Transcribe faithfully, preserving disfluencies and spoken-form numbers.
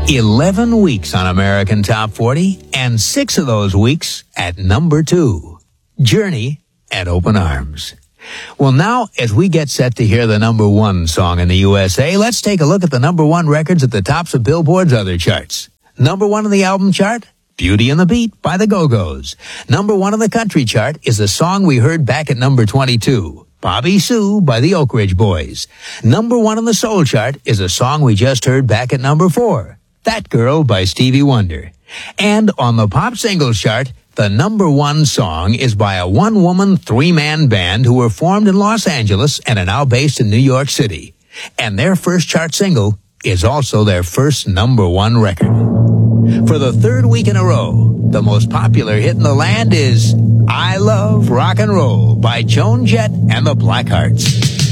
eleven weeks on American Top forty, and six of those weeks at number two. Journey at Open Arms. Well, now, as we get set to hear the number one song in the U S A, let's take a look at the number one records at the tops of Billboard's other charts. Number one on the album chart, Beauty and the Beat by the Go-Go's. Number one on the country chart is the song we heard back at number twenty-two, Bobby Sue by the Oak Ridge Boys. Number one on the soul chart is a song we just heard back at number four, That Girl by Stevie Wonder. And on the pop singles chart, the number one song is by a one-woman, three-man band who were formed in Los Angeles and are now based in New York City. And their first chart single is also their first number one record. For the third week in a row, the most popular hit in the land is I Love Rock and Roll by Joan Jett and the Blackhearts.